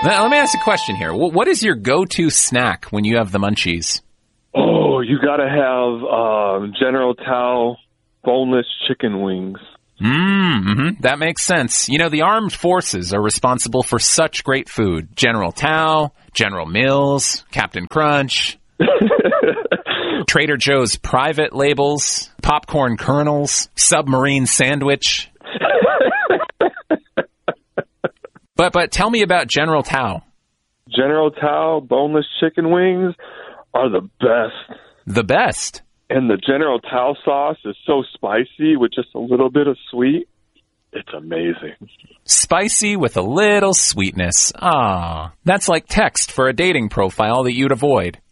Now, let me ask a question here. What is your go-to snack when you have the munchies? Oh, you gotta have General Tao boneless chicken wings. That makes sense. You know, the armed forces are responsible for such great food. General Tao, General Mills, Captain Crunch, Trader Joe's private labels, popcorn kernels, submarine sandwich. But tell me about General Tao. General Tao boneless chicken wings are the best. The best? And the General Tao sauce is so spicy with just a little bit of sweet. It's amazing. Spicy with a little sweetness. Ah, that's like text for a dating profile that you'd avoid.